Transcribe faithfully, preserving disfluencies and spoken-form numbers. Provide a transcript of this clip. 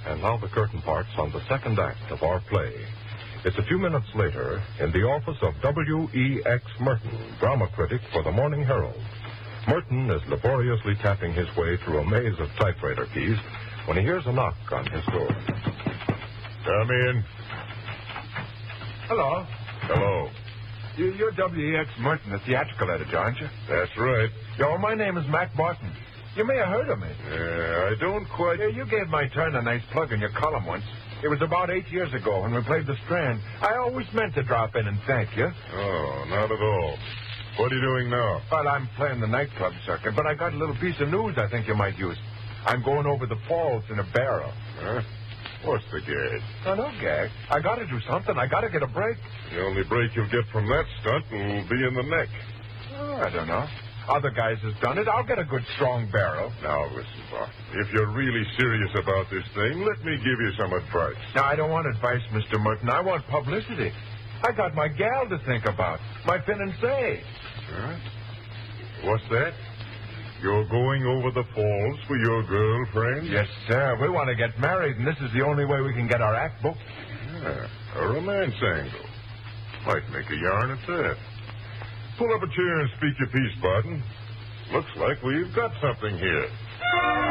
And now the curtain parts on the second act of our play. It's a few minutes later in the office of W E X Merton, drama critic for the Morning Herald. Merton is laboriously tapping his way through a maze of typewriter keys when he hears a knock on his door. Come in. Hello. Hello. You, you're W E X Merton, the theatrical editor, aren't you? That's right. Yo, my name is Mac Barton. You may have heard of me. Uh, I don't quite... Yeah, you gave my turn a nice plug in your column once. It was about eight years ago when we played The Strand. I always meant to drop in and thank you. Oh, not at all. What are you doing now? Well, I'm playing the nightclub circuit, but I got a little piece of news I think you might use. I'm going over the falls in a barrel. Huh? What's the gag? No, no gag. I got to do something. I got to get a break. The only break you'll get from that stunt will be in the neck. Oh, I don't know. Other guys has done it. I'll get a good, strong barrel. Now, listen, Bob. If you're really serious about this thing, let me give you some advice. Now, I don't want advice, Mister Merton. I want publicity. I got my gal to think about. My fiancée. Huh? What's that? You're going over the falls for your girlfriend? Yes, sir. We want to get married, and this is the only way we can get our act booked. Yeah, a romance angle. Might make a yarn at that. Pull up a chair and speak your piece, Barton. Looks like we've got something here.